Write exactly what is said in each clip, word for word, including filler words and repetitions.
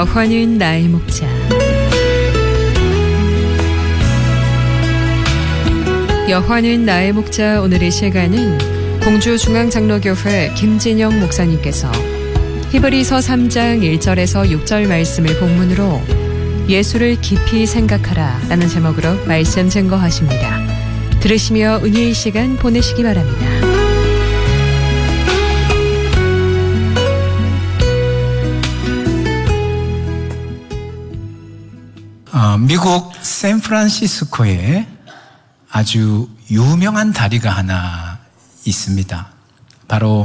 여호와는 나의 목자. 여호와는 나의 목자. 오늘의 시간은 공주중앙장로교회 김진영 목사님께서 히브리서 삼 장 일 절에서 육 절 말씀을 본문으로 예수를 깊이 생각하라 라는 제목으로 말씀 증거하십니다. 들으시며 은혜의 시간 보내시기 바랍니다. 어, 미국 샌프란시스코에 아주 유명한 다리가 하나 있습니다. 바로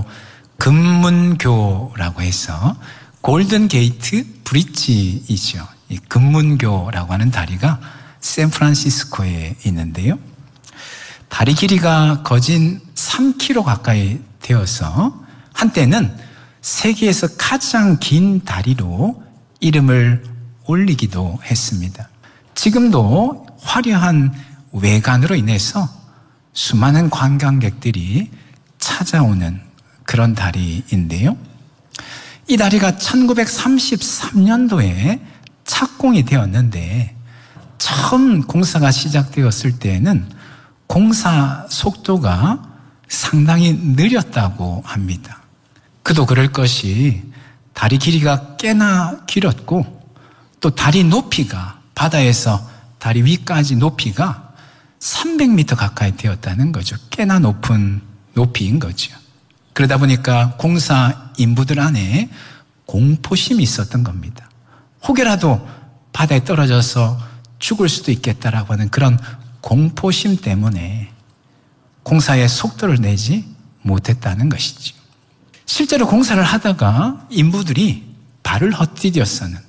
금문교라고 해서 골든 게이트 브릿지이죠. 이 금문교라고 하는 다리가 샌프란시스코에 있는데요. 다리 길이가 거진 삼 킬로미터 가까이 되어서 한때는 세계에서 가장 긴 다리로 이름을 올리기도 했습니다. 지금도 화려한 외관으로 인해서 수많은 관광객들이 찾아오는 그런 다리인데요. 이 다리가 천구백삼십삼 년도에 착공이 되었는데 처음 공사가 시작되었을 때에는 공사 속도가 상당히 느렸다고 합니다. 그도 그럴 것이 다리 길이가 꽤나 길었고 또 다리 높이가 바다에서 다리 위까지 높이가 삼백 미터 가까이 되었다는 거죠. 꽤나 높은 높이인 거죠. 그러다 보니까 공사 인부들 안에 공포심이 있었던 겁니다. 혹여라도 바다에 떨어져서 죽을 수도 있겠다라고 하는 그런 공포심 때문에 공사에 속도를 내지 못했다는 것이죠. 실제로 공사를 하다가 인부들이 발을 헛디뎠어는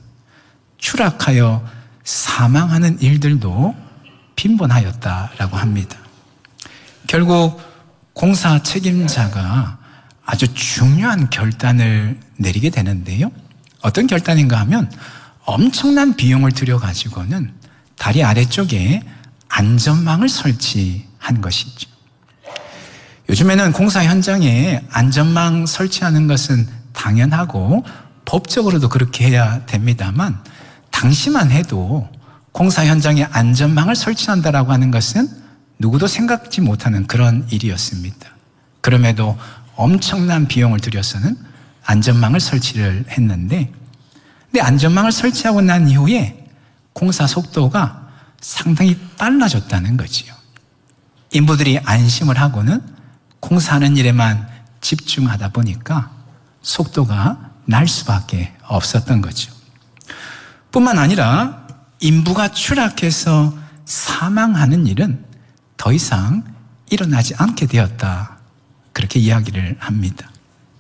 추락하여 사망하는 일들도 빈번하였다라고 합니다. 결국 공사 책임자가 아주 중요한 결단을 내리게 되는데요. 어떤 결단인가 하면 엄청난 비용을 들여가지고는 다리 아래쪽에 안전망을 설치한 것이죠. 요즘에는 공사 현장에 안전망 설치하는 것은 당연하고 법적으로도 그렇게 해야 됩니다만 당시만 해도 공사 현장에 안전망을 설치한다라고 하는 것은 누구도 생각지 못하는 그런 일이었습니다. 그럼에도 엄청난 비용을 들여서는 안전망을 설치를 했는데 근데 안전망을 설치하고 난 이후에 공사 속도가 상당히 빨라졌다는 거지요. 인부들이 안심을 하고는 공사하는 일에만 집중하다 보니까 속도가 날 수밖에 없었던 거죠. 뿐만 아니라 인부가 추락해서 사망하는 일은 더 이상 일어나지 않게 되었다. 그렇게 이야기를 합니다.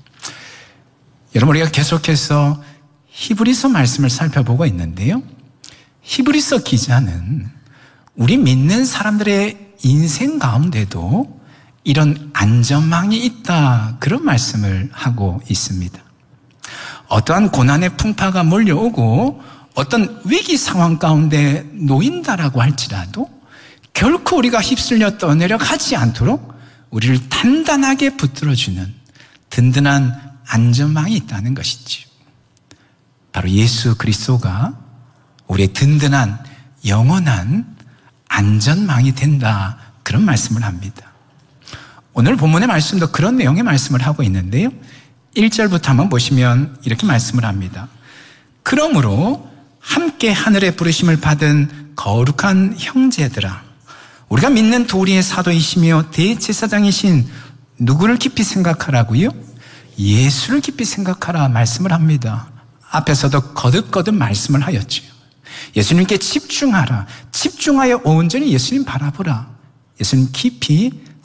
여러분, 우리가 계속해서 히브리서 말씀을 살펴보고 있는데요. 히브리서 기자는 우리 믿는 사람들의 인생 가운데도 이런 안전망이 있다. 그런 말씀을 하고 있습니다. 어떠한 고난의 풍파가 몰려오고 어떤 위기 상황 가운데 놓인다라고 할지라도 결코 우리가 휩쓸려 떠내려 가지 않도록 우리를 단단하게 붙들어주는 든든한 안전망이 있다는 것이지요. 바로 예수 그리스도가 우리의 든든한 영원한 안전망이 된다. 그런 말씀을 합니다. 오늘 본문의 말씀도 그런 내용의 말씀을 하고 있는데요. 일 절부터 한번 보시면 이렇게 말씀을 합니다. 그러므로 함께 하늘의 부르심을 받은 거룩한 형제들아, 우리가 믿는 도리의 사도이시며 대제사장이신 누구를 깊이 생각하라고요? 예수를 깊이 생각하라 말씀을 합니다. 앞에서도 거듭거듭 말씀을 하였죠. 예수님께 집중하라. 집중하여 온전히 예수님 바라보라. 예수님 깊이